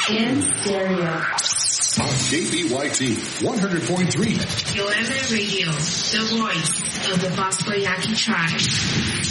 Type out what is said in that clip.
In stereo. On KBYT 100.3. Your FM radio, the voice of the Foscoyaki tribe.